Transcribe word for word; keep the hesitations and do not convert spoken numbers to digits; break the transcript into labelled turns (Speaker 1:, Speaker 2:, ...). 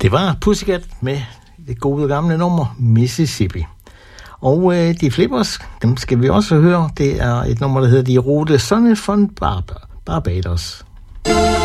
Speaker 1: Det var Pussycat med det gode gamle nummer Mississippi. Og øh, de Flippers, dem skal vi også høre. Det er et nummer, der hedder De Rote Sonne von Barbados.